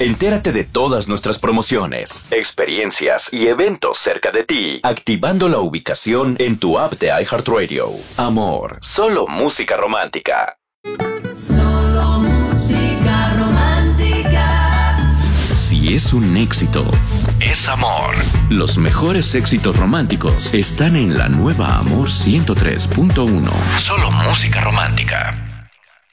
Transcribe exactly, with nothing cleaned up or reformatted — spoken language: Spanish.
Entérate de todas nuestras promociones, experiencias y eventos cerca de ti, activando la ubicación en tu app de iHeartRadio. Amor, solo música romántica. Solo música romántica. Si es un éxito, es amor. Los mejores éxitos románticos están en la nueva Amor ciento tres punto uno. Solo música romántica.